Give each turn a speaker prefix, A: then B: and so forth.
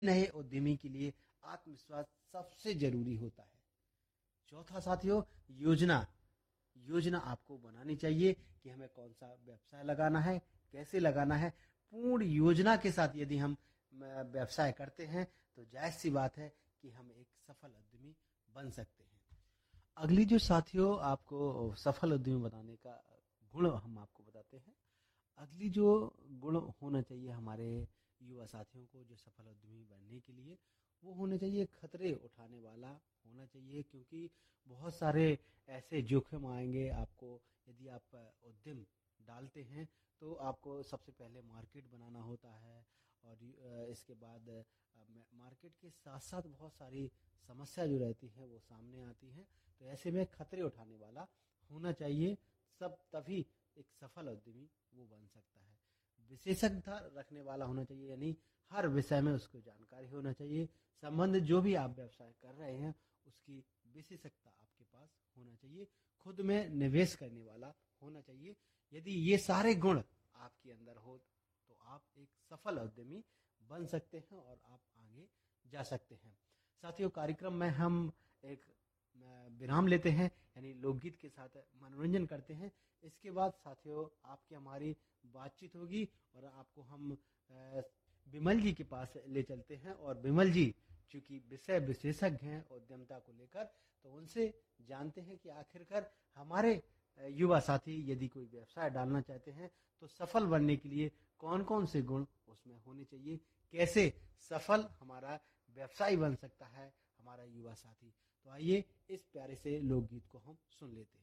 A: नए उद्यमी के लिए आत्मविश्वास सबसे जरूरी होता है। चौथा साथियों, योजना। योजना आपको बनानी चाहिए कि हमें कौन सा व्यवसाय लगाना है, कैसे लगाना है। पूर्ण योजना के साथ यदि हम व्यवसाय करते हैं तो जायज सी बात है कि हम एक सफल उद्यमी बन सकते हैं। अगली जो साथियों आपको सफल उद्यमी बनाने का गुण हम आपको बताते हैं। अगली जो गुण होना चाहिए हमारे युवा साथियों को जो सफल उद्यमी बनने के लिए, वो होने चाहिए खतरे उठाने वाला होना चाहिए, क्योंकि बहुत सारे ऐसे जोखिम आएंगे आपको। यदि आप उद्यम डालते हैं तो आपको सबसे पहले मार्केट बनाना होता है, और इसके बाद मार्केट के साथ साथ बहुत सारी समस्या जो रहती है वो सामने आती हैं। तो ऐसे में खतरे उठाने वाला होना चाहिए, सब तभी एक सफल उद्यमी वो बन सकता है। विशेषज्ञता रखने वाला होना चाहिए, यानी हर विषय में उसको जानकारी होना चाहिए। संबंध जो भी आप व्यवसाय कर रहे हैं उसकी विशेषज्ञता आपके पास होना चाहिए। खुद में निवेश करने वाला होना चाहिए। यदि ये सारे गुण आपके अंदर हो तो आप एक सफल उद्यमी बन सकते हैं और आप आगे जा सकते हैं। साथियों, कार्यक्रम में हम एक विराम लेते हैं, यानी लोकगीत के साथ मनोरंजन करते हैं। इसके बाद साथियों आपकी हमारी बातचीत होगी और आपको हम विमल जी के पास ले चलते हैं। और विमल जी चूंकि विषय विशेषज्ञ हैं उद्यमता को लेकर, तो उनसे जानते हैं कि आखिरकार हमारे युवा साथी यदि कोई व्यवसाय डालना चाहते हैं तो सफल बनने के लिए कौन कौन से गुण उसमें होने चाहिए, कैसे सफल हमारा व्यवसाय बन सकता है हमारा युवा साथी। तो आइए इस प्यारे से लोकगीत को हम सुन लेते हैं।